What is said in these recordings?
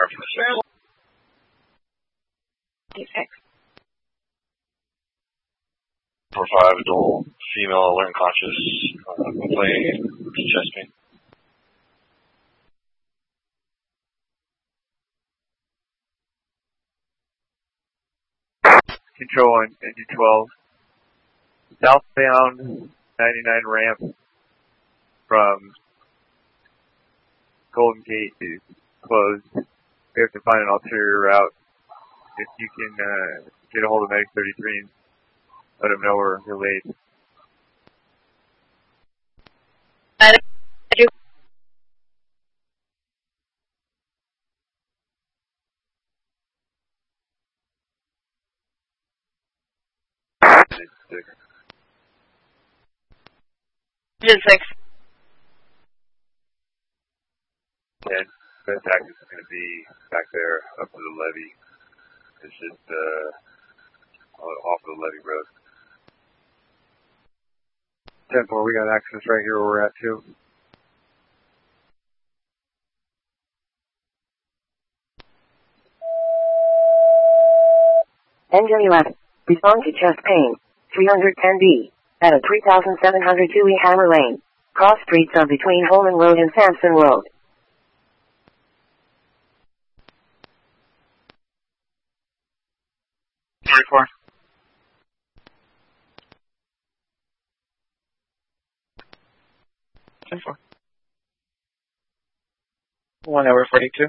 fire from the 6. 4-5, adult, female, alert and conscious, complaint, chest pain. Control on engine 12. Southbound 99 ramp from Golden Gate is closed. We have to find an ulterior route. If you can get a hold of Medic 33 and let them know we're late. Engine 6. And best access is going to be back there up to the levee. It's just off of the levee road. 10-4, we got access right here where we're at too. Engine 11, respond to chest pain, 310B, at a 3702 Hammer Lane, cross streets of between Holman Road and Sampson Road. Four. 10-4. 1 hour 42.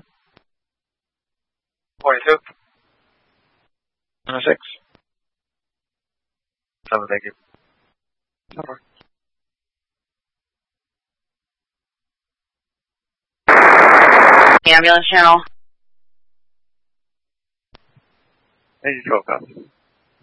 42. 106. 7, thank you. Over. Ambulance channel. Engine 12, copy.